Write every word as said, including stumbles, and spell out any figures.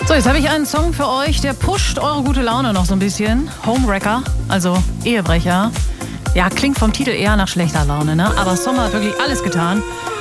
So, jetzt habe ich einen Song für euch, der pusht eure gute Laune noch so ein bisschen. Homewrecker, also Ehebrecher. Ja, klingt vom Titel eher nach schlechter Laune, ne? Aber Sommer hat wirklich alles getan,